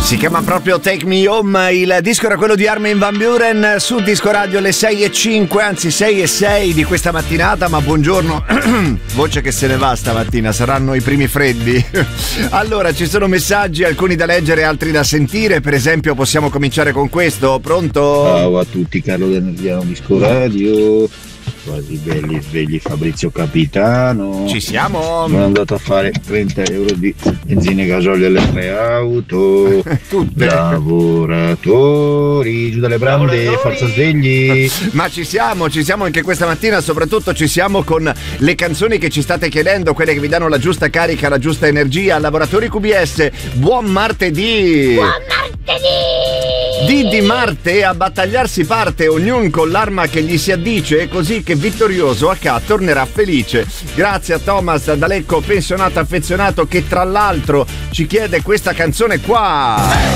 Si chiama proprio Take Me Home, il disco era quello di Armin van Buuren su Disco Radio alle 6:05, anzi 6:06 di questa mattinata, ma buongiorno, voce che se ne va stamattina, saranno i primi freddi. Allora, ci sono messaggi, alcuni da leggere, altri da sentire, per esempio possiamo cominciare con questo, pronto? Ciao a tutti, Carlo D'Energiano Disco Radio. Quasi belli svegli, Fabrizio Capitano. Ci siamo? Sono andato a fare 30 euro di benzina e gasolio alle 3 auto. Tutte. Lavoratori, giù dalle brande, forza svegli. Ma ci siamo anche questa mattina, soprattutto ci siamo con le canzoni che ci state chiedendo, quelle che vi danno la giusta carica, la giusta energia. Lavoratori QBS, buon martedì! Buon martedì! Di Marte a battagliarsi parte, ognuno con l'arma che gli si addice, così che vittorioso AK tornerà felice. Grazie a Thomas D'Alecco, pensionato affezionato, che tra l'altro ci chiede questa canzone qua.